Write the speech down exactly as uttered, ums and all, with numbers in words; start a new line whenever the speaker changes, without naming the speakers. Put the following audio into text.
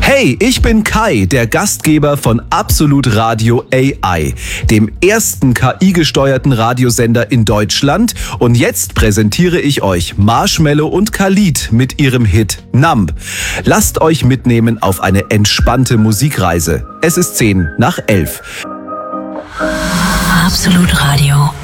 Hey, ich bin Kai, der Gastgeber von Absolut Radio A I, dem ersten K I-gesteuerten Radiosender in Deutschland. Und jetzt präsentiere ich euch Marshmello und Khalid mit ihrem Hit Numb. Lasst euch mitnehmen auf eine entspannte Musikreise. Es ist zehn nach elf.
Absolut Radio.